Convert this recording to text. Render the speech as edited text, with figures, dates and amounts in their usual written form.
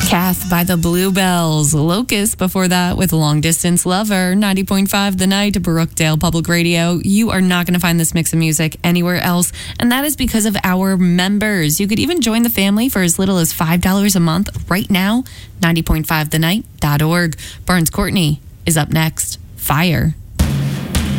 Kath by the Bluebells. Locust before that with Long Distance Lover. 90.5 The Night, Brookdale Public Radio. You are not going to find this mix of music anywhere else, and that is because of our members. You could even join the family for as little as $5 a month right now. 90.5thenight.org. Barnes Courtney is up next. Fire.